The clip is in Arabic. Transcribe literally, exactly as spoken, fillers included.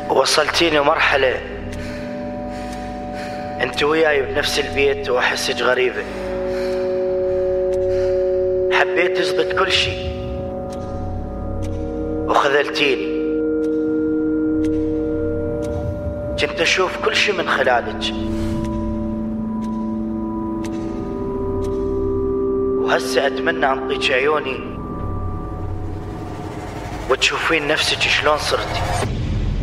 وصلتيني مرحلة انت وياي بنفس البيت واحسك غريبة. حبيت ازبط كل شي وخذلتيني. كنت اشوف كل شي من خلالك، وهسه اتمنى انطيك عيوني وتشوفين نفسك شلون صرتي.